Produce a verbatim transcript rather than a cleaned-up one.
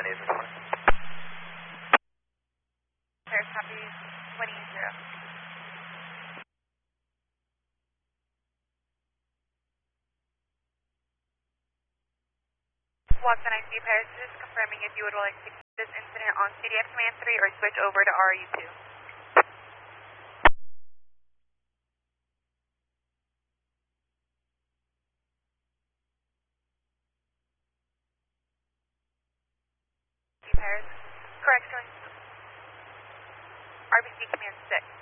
nine eight four. Paris, copy twenty zero. Watson, I C Paris, just confirming if you would like to keep this incident on C D F Command three or switch over to R U two. Paris, correction, R B C Command six.